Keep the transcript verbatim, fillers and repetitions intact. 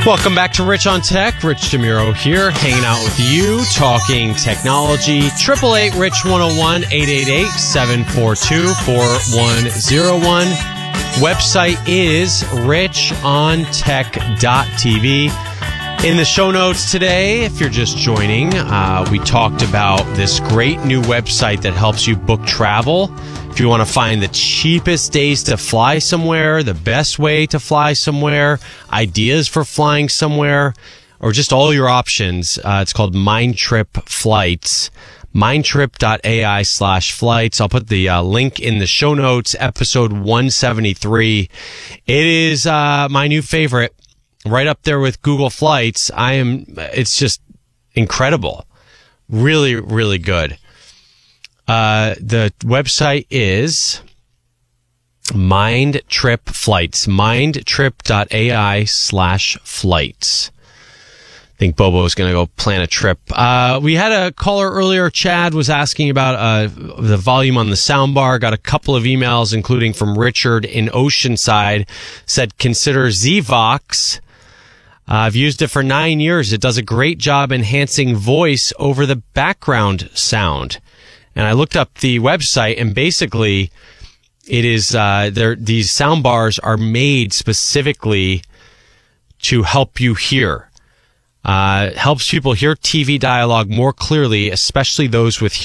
Welcome back to Rich on Tech. Rich DeMuro here, hanging out with you, talking technology. eight eight eight, Rich one oh one, eight eight eight, seven four two, four one oh one. Website is rich on tech dot t v. In the show notes today, if you're just joining, uh, we talked about this great new website that helps you book travel. If you want to find the cheapest days to fly somewhere, the best way to fly somewhere, ideas for flying somewhere, or just all your options, uh, it's called Mindtrip Flights. Mindtrip.ai slash flights. I'll put the uh, link in the show notes, episode one seventy-three. It is uh, my new favorite, right up there with Google Flights. I am, it's just incredible. Really, really good. Uh, the website is Mindtrip Flights, mindtrip.ai slash flights. I think Bobo is going to go plan a trip. Uh, we had a caller earlier, Chad, was asking about uh, the volume on the soundbar. Got a couple of emails, including from Richard in Oceanside, said consider Zvox. Uh, I've used it for nine years. It does a great job enhancing voice over the background sound. And I looked up the website, and basically, it is uh, there. These sound bars are made specifically to help you hear. Uh, helps people hear T V dialogue more clearly, especially those with